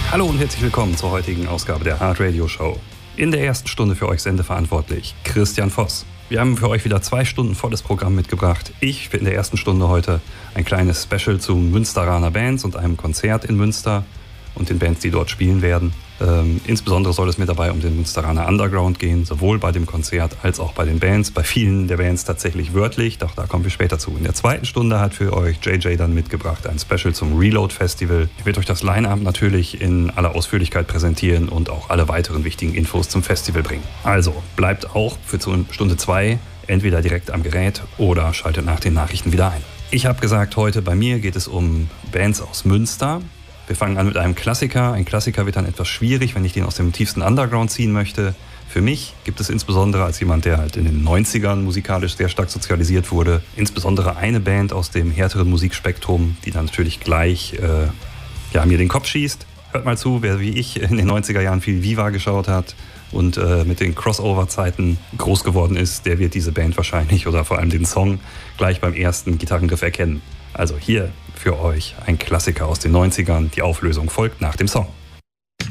Hallo und herzlich willkommen zur heutigen Ausgabe der Hard Radio Show. In der ersten Stunde für euch sendeverantwortlich Christian Voss. Wir haben für euch wieder 2 Stunden volles Programm mitgebracht. Ich für in der ersten Stunde heute ein kleines Special zu Münsteraner Bands und einem Konzert in Münster und den Bands, die dort spielen werden. Insbesondere soll es mir dabei um den Münsteraner Underground gehen, sowohl bei dem Konzert als auch bei den Bands. Bei vielen der Bands tatsächlich wörtlich, doch da kommen wir später zu. In der zweiten Stunde hat für euch JJ dann mitgebracht ein Special zum Reload Festival. Ich werde euch das Line-Up natürlich in aller Ausführlichkeit präsentieren und auch alle weiteren wichtigen Infos zum Festival bringen. Also bleibt auch für Stunde 2 entweder direkt am Gerät oder schaltet nach den Nachrichten wieder ein. Ich habe gesagt, heute bei mir geht es um Bands aus Münster. Wir fangen an mit einem Klassiker. Ein Klassiker wird dann etwas schwierig, wenn ich den aus dem tiefsten Underground ziehen möchte. Für mich gibt es insbesondere als jemand, der halt in den 90ern musikalisch sehr stark sozialisiert wurde, insbesondere eine Band aus dem härteren Musikspektrum, die dann natürlich gleich mir den Kopf schießt. Hört mal zu, wer wie ich in den 90er Jahren viel Viva geschaut hat und mit den Crossover-Zeiten groß geworden ist, der wird diese Band wahrscheinlich oder vor allem den Song gleich beim ersten Gitarrengriff erkennen. Also hier für euch ein Klassiker aus den 90ern. Die Auflösung folgt nach dem Song.